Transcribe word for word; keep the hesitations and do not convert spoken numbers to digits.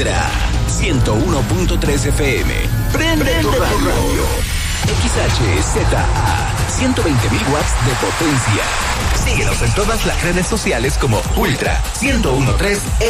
Ultra ciento uno punto tres F M. Prende, Prende tu radio. radio. X H Z A, ciento veinte mil watts de potencia. Síguenos en todas las redes sociales como Ultra ciento uno punto tres